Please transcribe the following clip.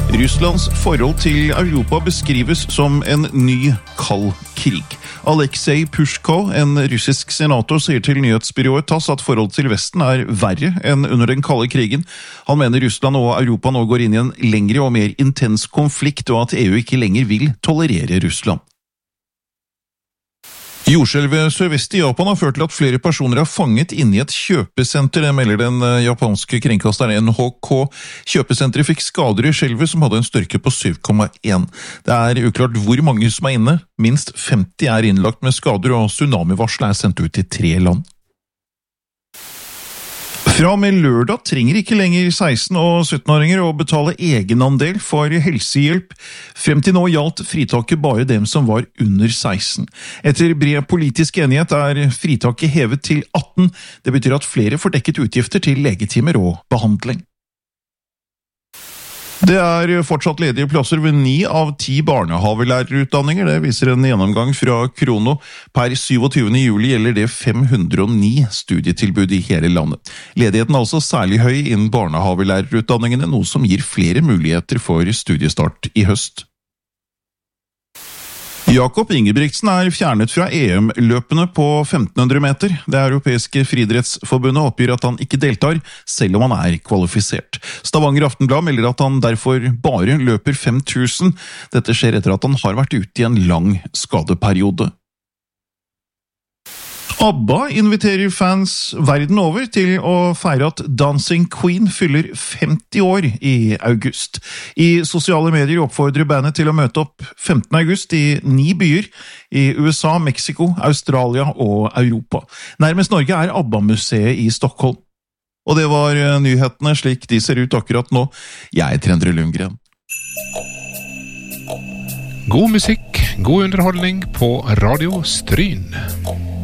Russlands forhold til Europa beskrives som en ny kald krig. Aleksej Pushko, en russisk senator, sier til nyhetsbyrået TASS at forholdet til Vesten er verre enn under den kalde krigen. Han mener Russland og Europa nå går inn i en lengre og mer intens konflikt, og at EU ikke lenger vil tolerere Russland. Jordskjelvet sørvest i Japan har ført til at flere personer er fanget inne i et kjøpesenter, det melder den japanske kringkasteren NHK. Kjøpesenteret fikk skader i skjelvet som hadde en styrke på 7,1. Det er uklart hvor mange som er inne. Minst 50 er innlagt med skader, og tsunamivarsel er sendt ut til 3 land. Fra og med lørdag trenger ikke lenger 16- og 17-åringer å betale egenandel for helsehjelp. Frem til nå gjaldt fritaket bare dem som var under 16. Etter bred politisk enighet er fritaket hevet til 18. Det betyr at flere får dekket utgifter til legetimer og behandling. Det er fortsatt ledige plasser ved 9 av 10 barnehavelærerutdanninger. Det viser en gjennomgang fra Krono. Per 27. juli gjelder det 509 studietilbud i hele landet. Ledigheten er altså særlig høy innen barnehavelærerutdanningene, noe som gir flere muligheter for studiestart i høst. Jakob Ingebrigtsen er fjernet fra EM-løpene på 1500 meter. Det europeiske friidrettsforbundet oppgir at han ikke deltar, selv om han er kvalifisert. Stavanger Aftenblad melder at han derfor bare løper 5000. Dette skjer etter at han har vært ute i en lang skadeperiode. ABBA inviterer fans verden over til å feire at Dancing Queen fyller 50 år i august. I sosiale medier oppfordrer bandet til å møte opp 15. august i 9 byer i USA, Mexico, Australia og Europa. Nærmest Norge er ABBA-museet i Stockholm. Og det var nyhetene slik de ser ut akkurat nå. Jeg heter Endre Lundgren. God musikk, god underholdning på Radio Stryn.